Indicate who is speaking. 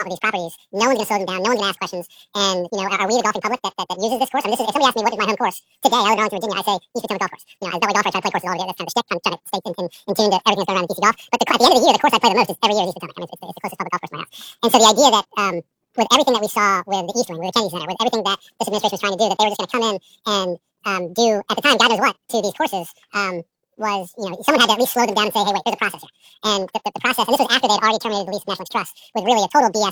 Speaker 1: of these properties. No one's going to slow them down. No one's going to ask questions. And, are we the golfing public that uses this course? I mean, if somebody asked me what is my home course today, I live in Arlington, Virginia, I say East Potomac Golf Course. As Beltway golfer, I try to play courses all over. That's kind of a shtick. I'm trying to stay in tune to everything that's going on in DC golf. But at the end of the year, the course I play the most is every year is East Potomac. I mean, it's the closest public golf course to my house. And so the idea that with everything that we saw with the East Wing, with the Kennedy Center, with everything that this administration was trying to do, that they were just going to come in and do, at the time, God knows what, to these courses, was, someone had to at least slow them down and say, hey, wait, there's a process here. And the process, and this was after they'd already terminated the lease of National Trust, was really a total BS